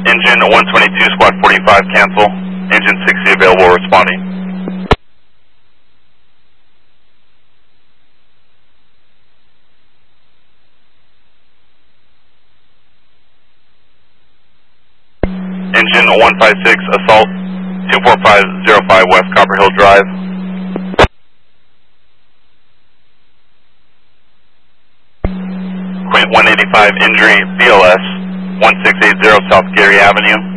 Engine 122, squad 45, cancel. Engine 60 available, responding. Engine 156, assault 24505 West Copper Hill Drive. Quint 185, injury, BLS 1680 South Gary Avenue.